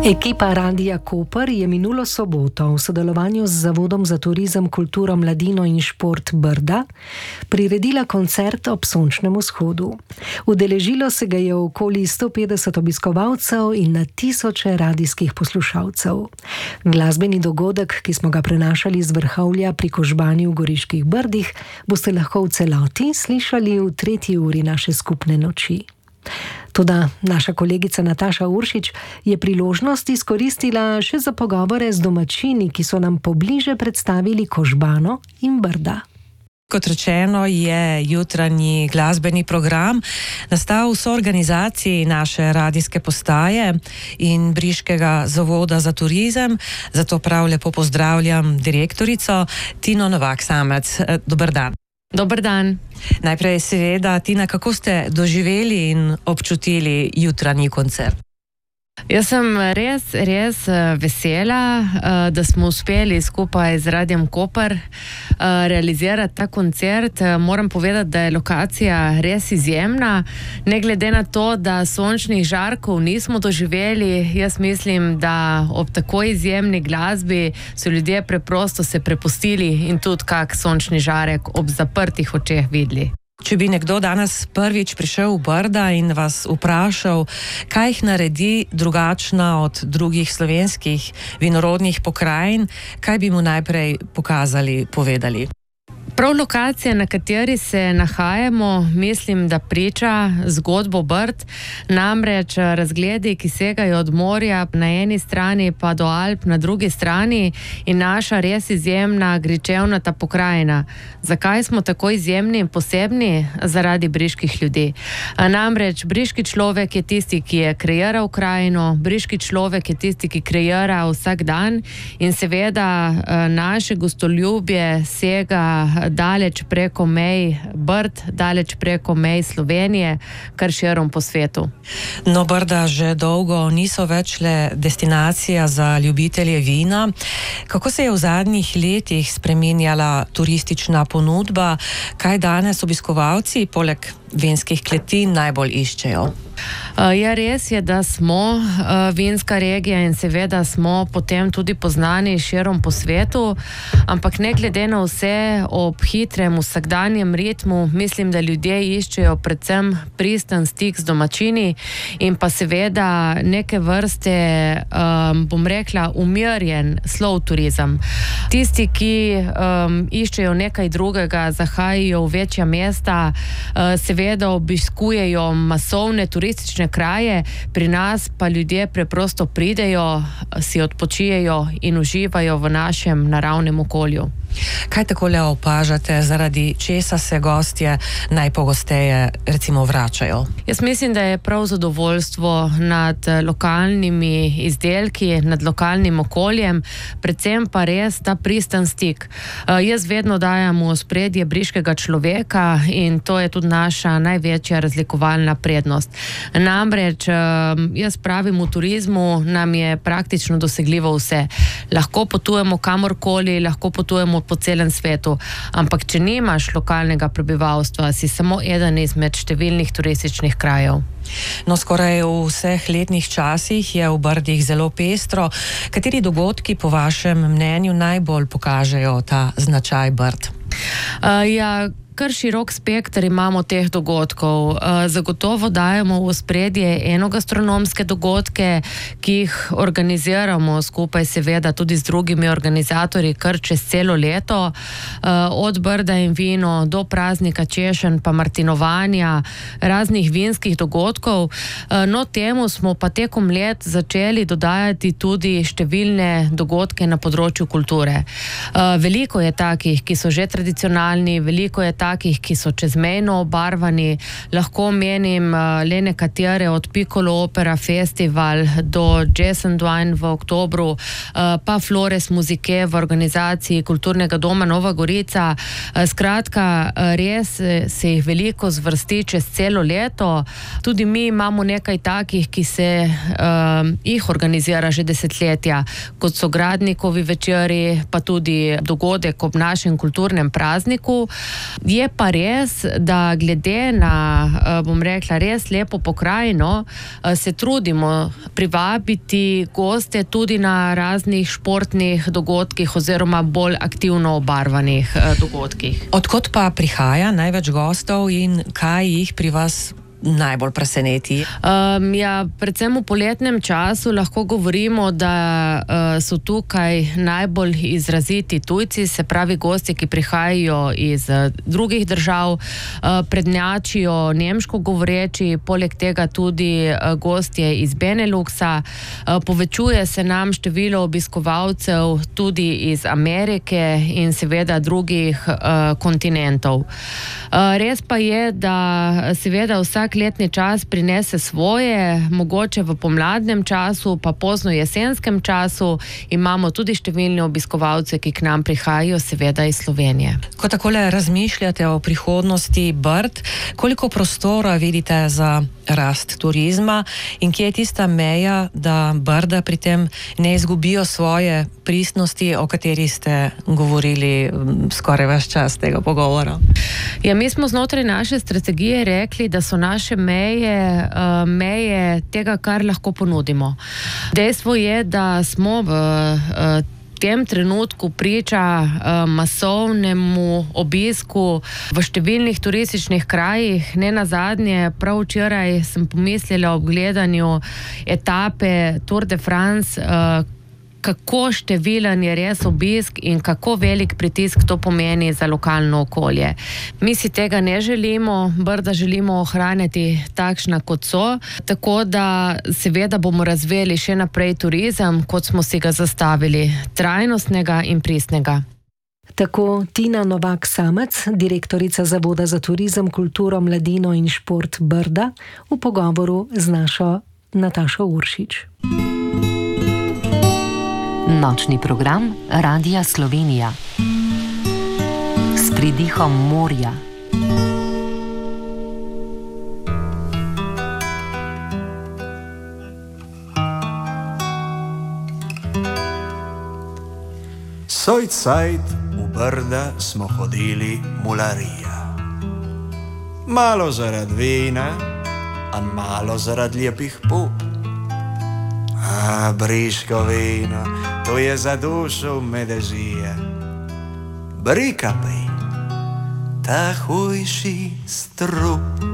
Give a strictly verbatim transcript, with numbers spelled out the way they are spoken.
Ekipa Radia Koper je minulo soboto v sodelovanju z Zavodom za turizem, kulturo, mladino in šport Brda priredila koncert ob sončnem vzhodu. Udeležilo se ga je okoli sto petdeset obiskovalcev in na tisoče radijskih poslušalcev. Glasbeni dogodek, ki smo ga prenašali z Vrhovlja pri Kožbani v Goriških Brdih, boste lahko v celoti slišali v tretji uri naše skupne noči. Toda naša kolegica Nataša Uršič je priložnost izkoristila še za pogovore z domačini, ki so nam pobliže predstavili Kožbano in Brda. Kot rečeno, je jutranji glasbeni program nastal v soorganizaciji naše radijske postaje in Briškega zavoda za turizem, zato prav lepo pozdravljam direktorico Tino Novak-Samec. Dober dan. Dober dan. Najprej seveda, Tina, kako ste doživeli in občutili jutranji koncert? Jaz sem res, res vesela, da smo uspeli skupaj z Radijem Koper realizirati ta koncert. Moram povedati, da je lokacija res izjemna. Ne glede na to, da sončnih žarkov nismo doživeli, jaz mislim, da ob tako izjemni glasbi so ljudje preprosto se prepustili in tudi kak sončni žarek ob zaprtih očeh videli. Če bi nekdo danes prvič prišel v Brda in vas vprašal, kaj jih naredi drugačna od drugih slovenskih vinorodnih pokrajin, kaj bi mu najprej pokazali, povedali? Prav lokacija, na kateri se nahajamo, mislim, da priča zgodbo Brd, namreč razgledi, ki segajo od morja na eni strani pa do Alp na drugi strani in naša res izjemna gričevnata pokrajina. Zakaj smo tako izjemni in posebni? Zaradi briških ljudi. Namreč briški človek je tisti, ki je kreiral krajino, briški človek je tisti, ki kreira vsak dan in seveda naše gostoljubje sega daleč preko mej Brd, daleč preko mej Slovenije, kar širom po svetu. No, Brda že dolgo niso več le destinacija za ljubitelje vina. Kako se je v zadnjih letih spreminjala turistična ponudba? Kaj danes obiskovalci poleg vinskih kleti najbolj iščejo? Ja, res je, da smo vinska regija in seveda smo potem tudi poznani širom po svetu, ampak ne glede na vse, ob hitrem vsakdanjem ritmu, mislim, da ljudje iščejo predvsem pristen stik z domačini in pa seveda neke vrste, bom rekla, umirjen slow turizem. Tisti, ki iščejo nekaj drugega, zahajajo v večja mesta, seveda obiskujejo masovne turistične kraje, pri nas pa ljudje preprosto pridejo, si odpočijejo in uživajo v našem naravnem okolju. Kaj takole opažate, zaradi česa se gostje najpogosteje recimo vračajo? Jaz mislim, da je prav zadovoljstvo nad lokalnimi izdelki, nad lokalnim okoljem, predvsem pa res ta pristen stik. Jaz vedno dajam v ospredje briškega človeka in to je tudi naša največja razlikovalna prednost. Namreč, jaz pravim, v turizmu nam je praktično dosegljivo vse. Lahko potujemo kamorkoli, lahko potujemo po celem svetu, ampak če nimaš lokalnega prebivalstva, si samo eden izmed številnih turističnih krajev. No, skoraj v vseh letnih časih je v Brdih zelo pestro. Kateri dogodki po vašem mnenju najbolj pokažejo ta značaj Brd? Uh, ja, kar širok spekter imamo teh dogodkov. Zagotovo dajemo v ospredje enogastronomske dogodke, ki jih organiziramo skupaj seveda tudi z drugimi organizatorji kar čez celo leto. Od Brda in vino do praznika češenj pa martinovanja, raznih vinskih dogodkov. No, temu smo pa tekom let začeli dodajati tudi številne dogodke na področju kulture. Veliko je takih, ki so že tradicionalni, veliko je takih, ki so čezmejno obarvani. Lahko menim le nekatere, od Piccolo Opera Festival do Jazz and Wine v oktobru, pa Flores Musique v organizaciji Kulturnega doma Nova Gorica. Skratka, res se jih veliko zvrsti čez celo leto. Tudi mi imamo nekaj takih, ki se uh, jih organizira že desetletja, kot so Gradnikovi večeri, pa tudi dogodek ob našem kulturnem prazniku. Je pa res, da glede na, bom rekla, res lepo pokrajino, se trudimo privabiti goste tudi na raznih športnih dogodkih oziroma bolj aktivno obarvanih dogodkih. Odkot pa prihaja največ gostov in kaj jih pri vas najbolj preseneti? Um, ja, predvsem v poletnem času lahko govorimo, da uh, so tukaj najbolj izraziti tujci, se pravi gosti, ki prihajajo iz uh, drugih držav, uh, prednjačijo nemško govoreči, poleg tega tudi uh, gostje iz Beneluxa. Uh, povečuje se nam število obiskovalcev tudi iz Amerike in seveda drugih uh, kontinentov. Uh, res pa je, da seveda vsak letni čas prinese svoje, mogoče v pomladnem času, pa pozno jesenskem času imamo tudi številne obiskovalce, ki k nam prihajajo seveda iz Slovenije. Ko takole razmišljate o prihodnosti Brd, koliko prostora vidite za rast turizma in kje je tista meja, da Brda pri tem ne izgubijo svoje pristnosti, o kateri ste govorili skoraj ves čas tega pogovora? Ja, mi smo znotraj naše strategije rekli, da so naše meje, uh, meje tega, kar lahko ponudimo. Dejstvo je, da smo v uh, tem trenutku priča uh, masovnemu obisku v številnih turističnih krajih. Ne nazadnje, prav včeraj sem pomislila ob gledanju etape Tour de France, uh, kako številen je res obisk in kako velik pritisk to pomeni za lokalno okolje. Mi si tega ne želimo, Brda želimo ohraniti takšna, kot so, tako da seveda bomo razvijali še naprej turizem, kot smo si ga zastavili, trajnostnega in pristnega. Tako Tina Novak Samec, direktorica Zavoda za turizem, kulturo, mladino in šport Brda, v pogovoru z našo Natašo Uršič. Nočni program Radia Slovenija s pridihom morja. Soj cajt v Brda smo hodili mularija. Malo zaradi vina, a malo zaradi lepih pup. A, briško vino, to je za dušo medezija. Brika pej, ta hujši strup.